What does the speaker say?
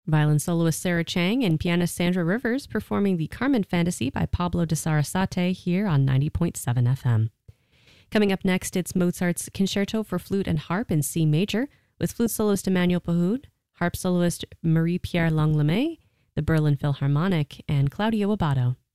Violin soloist Sarah Chang and pianist Sandra Rivers performing the Carmen Fantasy by Pablo de Sarasate here on 90.7 FM. Coming up next, it's Mozart's Concerto for Flute and Harp in C major with flute soloist Emmanuel Pahud, harp soloist Marie-Pierre Langlemay, the Berlin Philharmonic, and Claudio Abbado.